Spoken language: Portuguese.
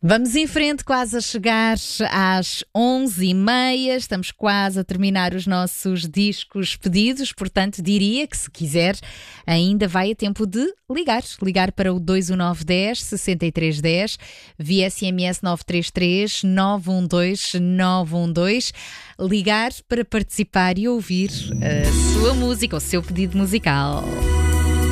Vamos em frente, quase a chegar às 11h30, estamos quase a terminar os nossos discos pedidos, portanto diria que se quiser ainda vai a tempo de ligar para o 21910 6310, via SMS 933 912 912, ligar para participar e ouvir a sua música, o seu pedido musical.